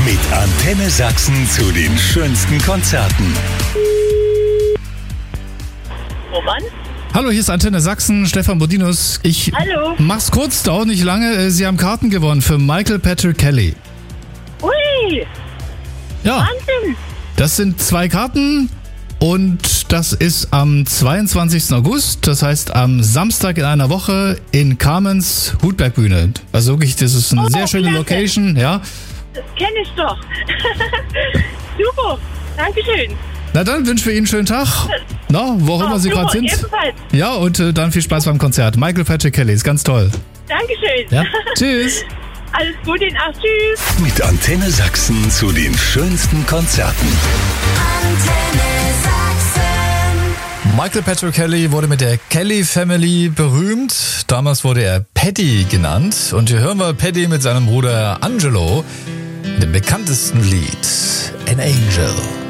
Mit Antenne Sachsen zu den schönsten Konzerten. Roman? Hallo, hier ist Antenne Sachsen, Stefan Bodinus. Ich Hallo. mach's kurz, dauert nicht lange. Sie haben Karten gewonnen für Michael Patrick Kelly. Ui, Ja, Wahnsinn. das sind 2 Karten und das ist am 22. August, das heißt am Samstag in einer Woche in Kamenz Hutbergbühne. Also wirklich, das ist eine sehr schöne klasse. Location, ja. Das kenne ich doch. Super, Dankeschön. Na dann wünschen wir Ihnen einen schönen Tag. Na, wo auch immer Sie super, gerade sind. ebenfalls. Ja, und dann viel Spaß beim Konzert. Michael Patrick Kelly, ist ganz toll. Dankeschön. Ja, tschüss. Alles Gute Ihnen auch. Tschüss. Mit Antenne Sachsen zu den schönsten Konzerten. Antenne Sachsen. Michael Patrick Kelly wurde mit der Kelly Family berühmt. Damals wurde er Paddy genannt. Und hier hören wir Paddy mit seinem Bruder Angelo in dem bekanntesten Lied, An Angel.